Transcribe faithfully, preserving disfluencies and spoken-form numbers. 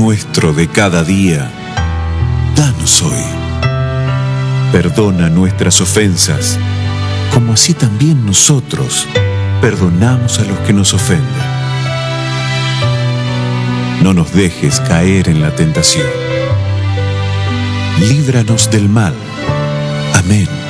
nuestro de cada día, danos hoy. Perdona nuestras ofensas, como así también nosotros perdonamos a los que nos ofenden. No nos dejes caer en la tentación. Líbranos del mal. Amén.